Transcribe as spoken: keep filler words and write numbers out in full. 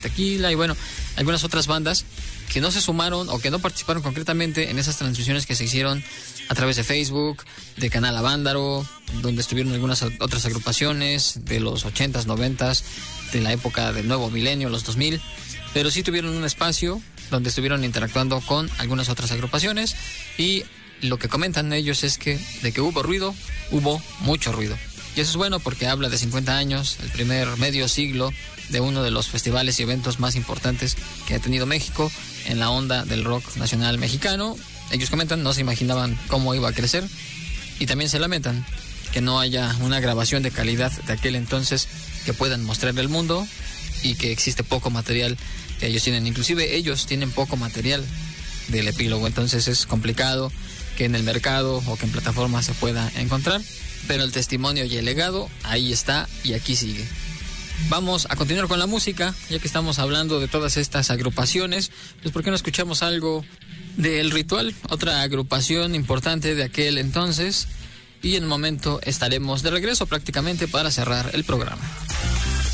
Tequila y bueno, algunas otras bandas que no se sumaron o que no participaron concretamente en esas transmisiones que se hicieron a través de Facebook, de Canal Avándaro, donde estuvieron algunas otras agrupaciones de los ochentas, noventas, de la época del nuevo milenio, los dos mil, pero sí tuvieron un espacio donde estuvieron interactuando con algunas otras agrupaciones y lo que comentan ellos es que de que hubo ruido, hubo mucho ruido. Y eso es bueno porque habla de cincuenta años, el primer medio siglo de uno de los festivales y eventos más importantes que ha tenido México en la onda del rock nacional mexicano. Ellos comentan, no se imaginaban cómo iba a crecer y también se lamentan que no haya una grabación de calidad de aquel entonces que puedan mostrarle al mundo y que existe poco material que ellos tienen. Inclusive ellos tienen poco material del epílogo, entonces es complicado que en el mercado o que en plataformas se pueda encontrar, pero el testimonio y el legado ahí está y aquí sigue. Vamos a continuar con la música, ya que estamos hablando de todas estas agrupaciones, pues ¿por qué no escuchamos algo de El Ritual, otra agrupación importante de aquel entonces? Y en un momento estaremos de regreso prácticamente para cerrar el programa.